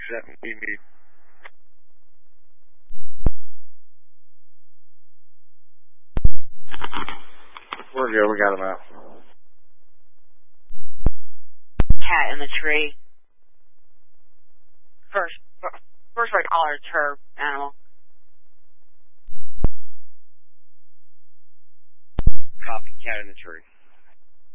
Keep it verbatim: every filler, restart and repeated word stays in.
seven, we need. We're good, we got him out. Cat in the tree. First, first right caller, it's her animal. Copy, cat in the tree.